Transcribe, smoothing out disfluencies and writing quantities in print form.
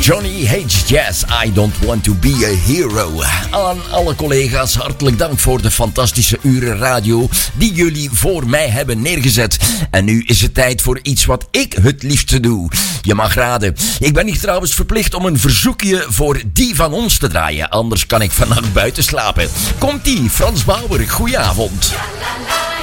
Johnny H. Jazz, I don't want to be a hero. Aan alle collega's, hartelijk dank voor de fantastische uren radio die jullie voor mij hebben neergezet. En nu is het tijd voor iets wat ik het liefste doe. Je mag raden. Ik ben hier trouwens verplicht om een verzoekje voor die van ons te draaien. Anders kan ik vannacht buiten slapen. Komt-ie, Frans Bauer, goedenavond.